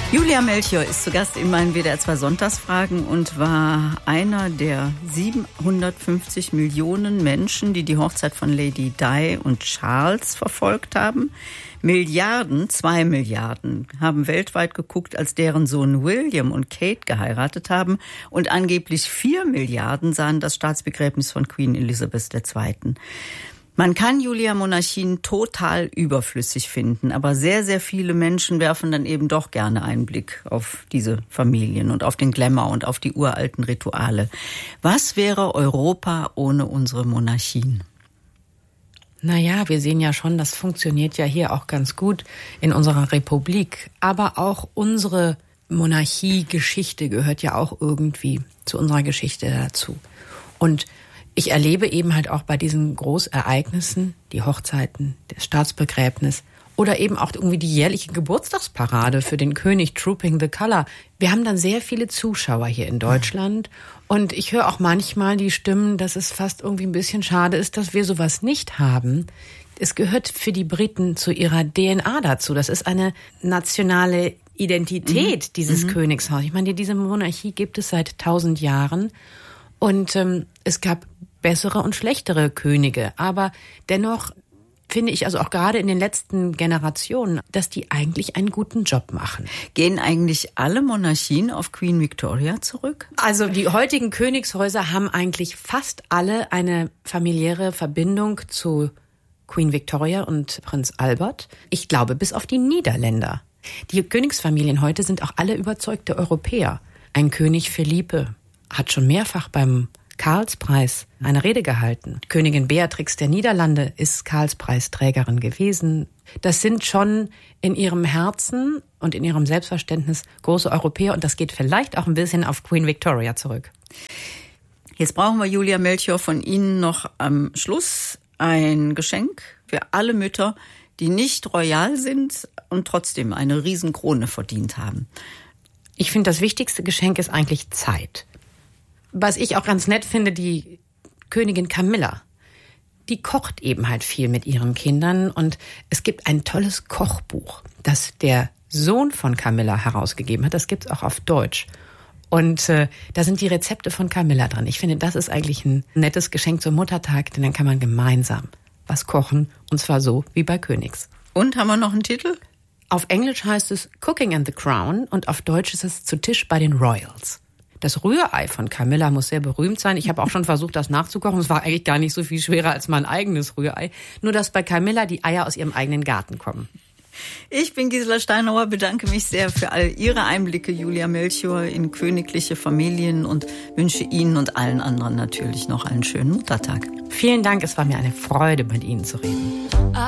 Julia Melchior ist zu Gast in meinen WDR 2 Sonntagsfragen und war einer der 750 Millionen Menschen, die die Hochzeit von Lady Di und Charles verfolgt haben. 2 Milliarden haben weltweit geguckt, als deren Sohn William und Kate geheiratet haben. Und angeblich 4 Milliarden sahen das Staatsbegräbnis von Queen Elizabeth II. Man kann, Julia, Monarchien total überflüssig finden, aber sehr, sehr viele Menschen werfen dann eben doch gerne einen Blick auf diese Familien und auf den Glamour und auf die uralten Rituale. Was wäre Europa ohne unsere Monarchien? Naja, wir sehen ja schon, das funktioniert ja hier auch ganz gut in unserer Republik. Aber auch unsere Monarchiegeschichte gehört ja auch irgendwie zu unserer Geschichte dazu. Und ich erlebe eben halt auch bei diesen Großereignissen, die Hochzeiten, das Staatsbegräbnis oder eben auch irgendwie die jährliche Geburtstagsparade für den König Trooping the Colour. Wir haben dann sehr viele Zuschauer hier in Deutschland und ich höre auch manchmal die Stimmen, dass es fast irgendwie ein bisschen schade ist, dass wir sowas nicht haben. Es gehört für die Briten zu ihrer DNA dazu. Das ist eine nationale Identität, dieses Königshaus. Ich meine, diese Monarchie gibt es seit 1000 Jahren und es gab bessere und schlechtere Könige. Aber dennoch finde ich, also auch gerade in den letzten Generationen, dass die eigentlich einen guten Job machen. Gehen eigentlich alle Monarchien auf Queen Victoria zurück? Also die heutigen Königshäuser haben eigentlich fast alle eine familiäre Verbindung zu Queen Victoria und Prinz Albert. Ich glaube, bis auf die Niederländer. Die Königsfamilien heute sind auch alle überzeugte Europäer. Ein König Felipe hat schon mehrfach beim Karlspreis eine Rede gehalten. Königin Beatrix der Niederlande ist Karlspreisträgerin gewesen. Das sind schon in ihrem Herzen und in ihrem Selbstverständnis große Europäer und das geht vielleicht auch ein bisschen auf Queen Victoria zurück. Jetzt brauchen wir, Julia Melchior, von Ihnen noch am Schluss ein Geschenk für alle Mütter, die nicht royal sind und trotzdem eine Riesenkrone verdient haben. Ich finde, das wichtigste Geschenk ist eigentlich Zeit. Was ich auch ganz nett finde, die Königin Camilla, die kocht eben halt viel mit ihren Kindern und es gibt ein tolles Kochbuch, das der Sohn von Camilla herausgegeben hat. Das gibt's auch auf Deutsch. Und da sind die Rezepte von Camilla drin. Ich finde, das ist eigentlich ein nettes Geschenk zum Muttertag, denn dann kann man gemeinsam was kochen und zwar so wie bei Königs. Und haben wir noch einen Titel? Auf Englisch heißt es Cooking and the Crown und auf Deutsch ist es Zu Tisch bei den Royals. Das Rührei von Camilla muss sehr berühmt sein. Ich habe auch schon versucht, das nachzukochen. Es war eigentlich gar nicht so viel schwerer als mein eigenes Rührei. Nur, dass bei Camilla die Eier aus ihrem eigenen Garten kommen. Ich bin Gisela Steinauer, bedanke mich sehr für all Ihre Einblicke, Julia Melchior, in königliche Familien und wünsche Ihnen und allen anderen natürlich noch einen schönen Muttertag. Vielen Dank, es war mir eine Freude, mit Ihnen zu reden.